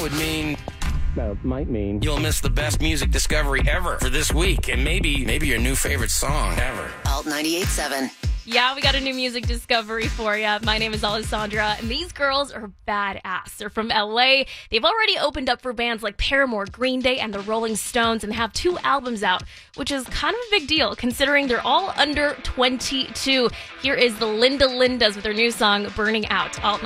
would mean... might mean you'll miss the best music discovery ever for this week, and maybe your new favorite song ever. Alt 98.7. Yeah, we got a new music discovery for you. My name is Alessandra, and these girls are badass. They're from LA. They've already opened up for bands like Paramore, Green Day, and the Rolling Stones, and have 2 albums out, which is kind of a big deal considering they're all under 22. Here is the Linda Lindas with their new song, Burning Out. Alt